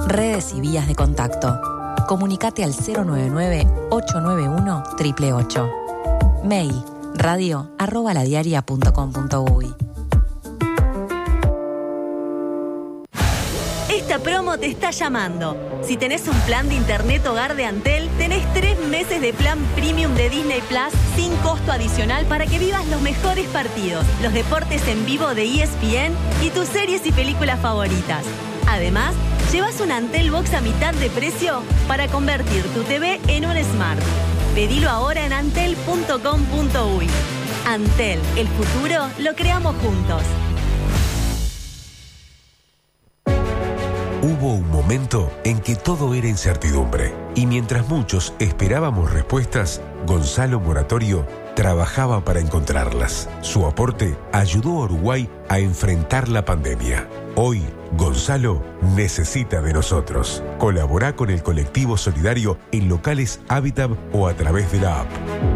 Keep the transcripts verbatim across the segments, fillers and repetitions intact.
Redes y vías de contacto. Comunicate al cero nueve nueve, ocho nueve uno, ocho ocho ocho. Mail radio arroba ladiaria punto com punto uy. Esta promo te está llamando. Si tenés un plan de internet hogar de Antel, tenés tres meses de plan premium de Disney Plus sin costo adicional para que vivas los mejores partidos, los deportes en vivo de E S P N y tus series y películas favoritas. Además, llevas un Antel Box a mitad de precio para convertir tu T V en un Smart. Pedilo ahora en antel punto com punto uy. Antel, el futuro lo creamos juntos. Hubo un momento en que todo era incertidumbre y mientras muchos esperábamos respuestas, Gonzalo Moratorio trabajaba para encontrarlas. Su aporte ayudó a Uruguay a enfrentar la pandemia. Hoy, Gonzalo necesita de nosotros. Colabora con el colectivo solidario en locales Habitat o a través de la app.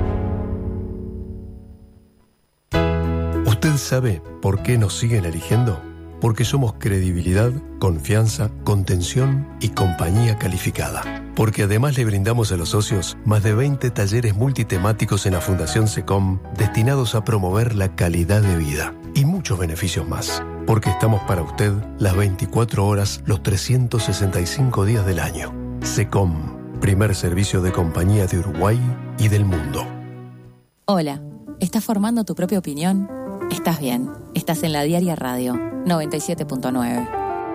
¿Usted sabe por qué nos siguen eligiendo? Porque somos credibilidad, confianza, contención y compañía calificada. Porque además le brindamos a los socios más de veinte talleres multitemáticos en la Fundación SECOM destinados a promover la calidad de vida y muchos beneficios más. Porque estamos para usted las veinticuatro horas, los trescientos sesenta y cinco días del año. SECOM, primer servicio de compañía de Uruguay y del mundo. Hola, ¿estás formando tu propia opinión? Estás bien, estás en La Diaria Radio noventa y siete punto nueve.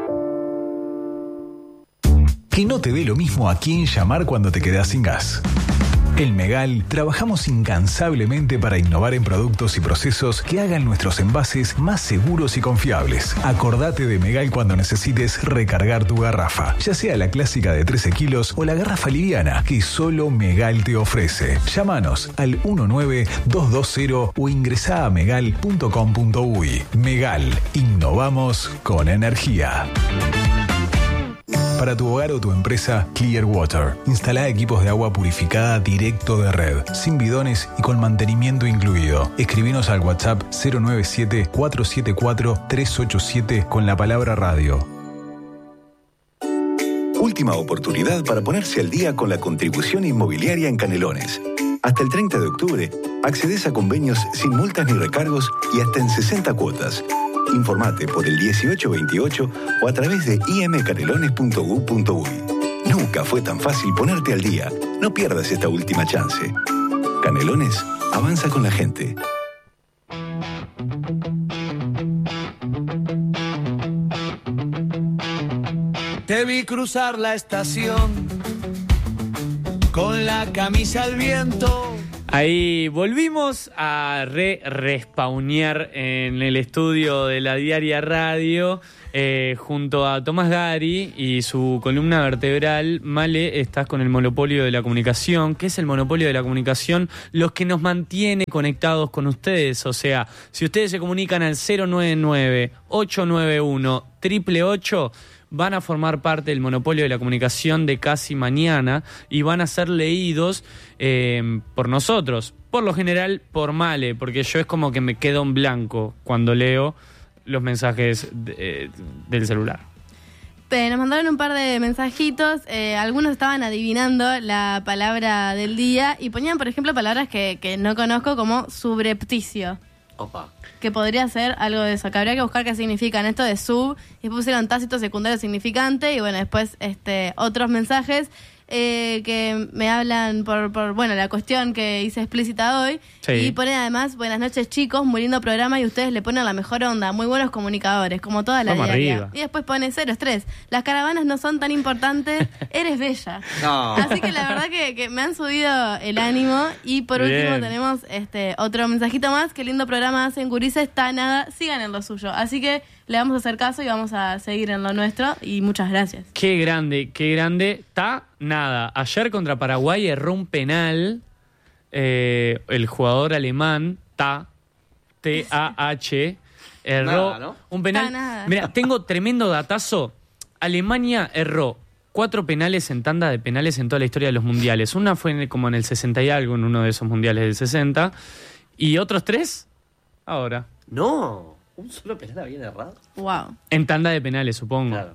Que no te dé lo mismo a quién llamar cuando te quedás sin gas. En Megal trabajamos incansablemente para innovar en productos y procesos que hagan nuestros envases más seguros y confiables. Acordate de Megal cuando necesites recargar tu garrafa, ya sea la clásica de trece kilos o la garrafa liviana que solo Megal te ofrece. Llámanos al uno nueve dos dos cero o ingresá a megal punto com punto uy. Megal, innovamos con energía. Para tu hogar o tu empresa, Clear Water. Instalá equipos de agua purificada directo de red, sin bidones y con mantenimiento incluido. Escribinos al WhatsApp cero nueve siete, cuatro siete cuatro, tres ocho siete con la palabra radio. Última oportunidad para ponerse al día con la contribución inmobiliaria en Canelones. Hasta el treinta de octubre, accedes a convenios sin multas ni recargos y hasta en sesenta cuotas. Informate por el dieciocho veintiocho o a través de i m canelones punto u punto uy. Nunca fue tan fácil ponerte al día. No pierdas esta última chance. Canelones, avanza con la gente. Te vi cruzar la estación con la camisa al viento. Ahí volvimos a re-respawnear en el estudio de La Diaria Radio eh, junto a Tomás Gari y su columna vertebral. Male, estás con el monopolio de la comunicación. ¿Qué es el monopolio de la comunicación? Los que nos mantiene conectados con ustedes. O sea, si ustedes se comunican al cero nueve nueve, ocho nueve uno, ocho ocho ocho, van a formar parte del monopolio de la comunicación de Casi Mañana y van a ser leídos eh, por nosotros. Por lo general, por Male, porque yo es como que me quedo en blanco cuando leo los mensajes de, eh, del celular. Eh, nos mandaron un par de mensajitos, eh, algunos estaban adivinando la palabra del día y ponían, por ejemplo, palabras que, que no conozco como subrepticio. Opa. Que podría ser algo de eso, que habría que buscar qué significan esto de sub, y pusieron tácito, secundario, significante, y bueno, después este otros mensajes eh, que me hablan por, por, bueno, la cuestión que hice explícita hoy, sí. Y ponen además, buenas noches chicos, muy lindo programa, y ustedes le ponen la mejor onda, muy buenos comunicadores, como toda la Vamos diaria. arriba. Y después pone cero estrés, las caravanas no son tan importantes, eres bella. No. Así que la verdad que, que me han subido el ánimo, y por Bien. último tenemos este otro mensajito más, qué lindo programa hacen, gurises, está nada, sigan en lo suyo. Así que le vamos a hacer caso y vamos a seguir en lo nuestro, y muchas gracias. Qué grande, qué grande. Ta nada. Ayer contra Paraguay erró un penal eh, el jugador alemán, Ta, T A H, erró Nada, ¿no? un penal. Ta nada. Mira, tengo tremendo datazo. Alemania erró cuatro penales en tanda de penales en toda la historia de los mundiales. Una fue en el, como en el sesenta y algo, en uno de esos mundiales del sesenta. Y otros tres, ahora. No, un solo penal había errado. Wow. En tanda de penales, supongo. Claro.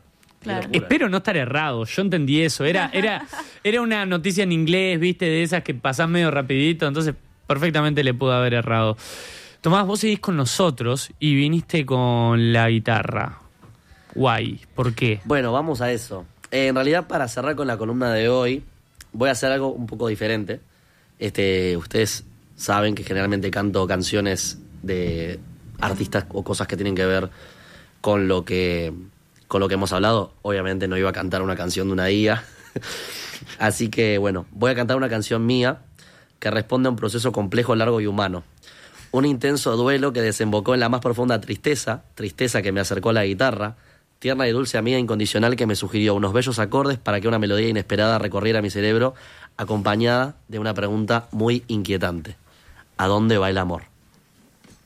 Claro. Espero no estar errado, yo entendí eso. Era, era, era una noticia en inglés, viste, de esas que pasás medio rapidito, entonces perfectamente le pude haber errado. Tomás, vos seguís con nosotros y viniste con la guitarra. Guay, ¿por qué? Bueno, vamos a eso. Eh, en realidad, para cerrar con la columna de hoy, voy a hacer algo un poco diferente. Este, ustedes saben que generalmente canto canciones de artistas o cosas que tienen que ver con lo que, con lo que hemos hablado. Obviamente no iba a cantar una canción de una I A. Así que, bueno, voy a cantar una canción mía que responde a un proceso complejo, largo y humano. Un intenso duelo que desembocó en la más profunda tristeza, tristeza que me acercó a la guitarra, tierna y dulce amiga incondicional que me sugirió unos bellos acordes para que una melodía inesperada recorriera mi cerebro, acompañada de una pregunta muy inquietante. ¿A dónde va el amor?